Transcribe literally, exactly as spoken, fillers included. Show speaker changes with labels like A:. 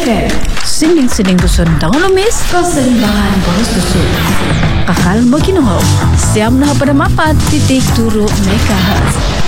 A: M.
B: Sining-sining dusun download miss.
A: Keseimbangan boros dusun.
B: Kakal makinuhaw. Siam na pada mapat titik turu megahertz.